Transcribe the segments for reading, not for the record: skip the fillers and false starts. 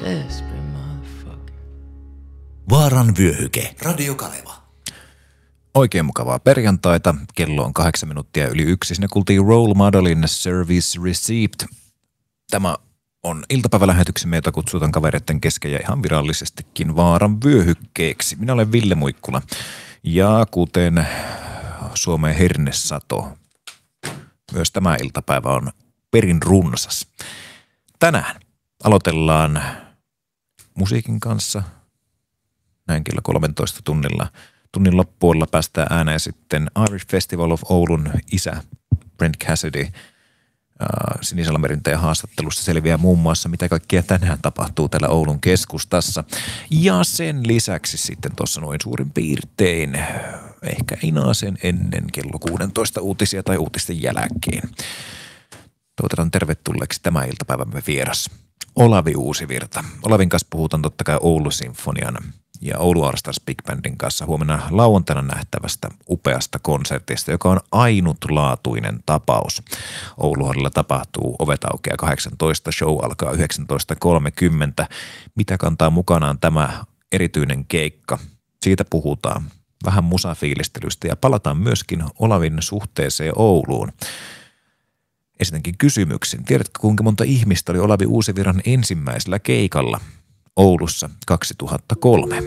Desperate motherfucker. Vaaran vyöhyke. Radio Kaleva. Oikein mukavaa perjantaita. Kello on 8 minuuttia yli 1. Sinne kuultiin Role Modelin Service Receipt. Tämä on iltapäivälähetyksemme, jota kutsutaan kavereiden kesken ja ihan virallisestikin Vaaran vyöhykkeeksi. Minä olen Ville Muikkula ja kuten Suomen hernesato, myös tämä iltapäivä on perin runsas. Tänään aloitellaan musiikin kanssa. Näin kello 13 tunnilla. Tunnin loppuilla päästään ääneen sitten Irish Festival of Oulun isä Brent Cassidy. Sinisalmerin haastattelusta selviää muun muassa, mitä kaikkea tänään tapahtuu täällä Oulun keskustassa. Ja sen lisäksi sitten tuossa noin suurin piirtein, ehkä inaasen ennen kello 16 uutisia tai uutisten jälkeen. Toivotetaan tervetulleeksi tämä iltapäivämme vieras Olavi Uusivirta. Olavin kanssa puhutaan totta kai Oulu-sinfonian ja Oulu All Stars Big Bandin kanssa huomenna lauantaina nähtävästä upeasta konsertista, joka on ainutlaatuinen tapaus. Ouluhallilla tapahtuu, ovet aukeaa 18, show alkaa 19.30. Mitä kantaa mukanaan tämä erityinen keikka? Siitä puhutaan, vähän musafiilistelystä ja palataan myöskin Olavin suhteeseen Ouluun. Esitänkin kysymyksen. Tiedätkö, kuinka monta ihmistä oli Olavi Uusivirran ensimmäisellä keikalla Oulussa 2003?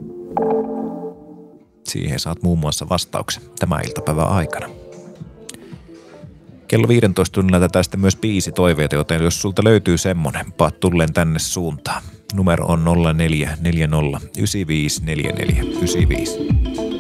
Siihen saat muun muassa vastauksen tämän iltapäivän aikana. Kello 15 tunnilla tätä sitten myös biisitoiveita, joten jos sulta löytyy semmonen, paat tulleen tänne suuntaan. Numero on 0440 9544 95.